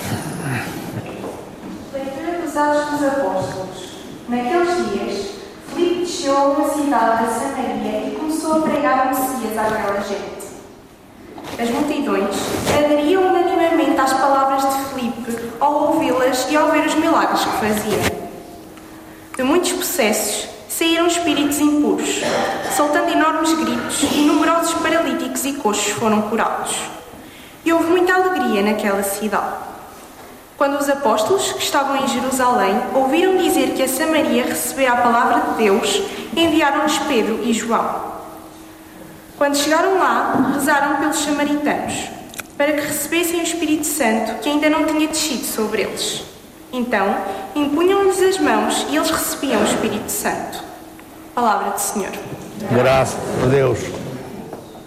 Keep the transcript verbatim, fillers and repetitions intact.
Leitura dos Atos dos Apóstolos. Naqueles dias, Filipe desceu a uma cidade da Samaria e começou a pregar o Messias àquela gente. As multidões aderiam unanimemente às palavras de Filipe ao ouvi-las e ao ver os milagres que fazia. De muitos processos saíram espíritos impuros, soltando enormes gritos, e numerosos paralíticos e coxos foram curados. E houve muita alegria naquela cidade. Quando os apóstolos, que estavam em Jerusalém, ouviram dizer que a Samaria recebera a palavra de Deus, enviaram-lhes Pedro e João. Quando chegaram lá, rezaram pelos samaritanos, para que recebessem o Espírito Santo, que ainda não tinha descido sobre eles. Então, impunham-lhes as mãos e eles recebiam o Espírito Santo. Palavra do Senhor. Graças a Deus.